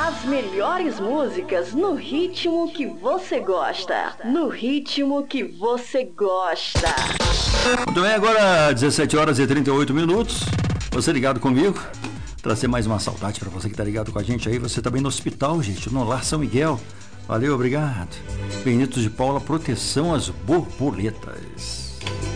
As melhores músicas no ritmo que você gosta. No ritmo que você gosta. Muito bem, agora 17 horas e 38 minutos. Você ligado comigo? Trazer mais uma saudade para você que tá ligado com a gente aí. Você também no hospital, gente, no Lar São Miguel. Valeu, obrigado. Benito de Paula, proteção às borboletas.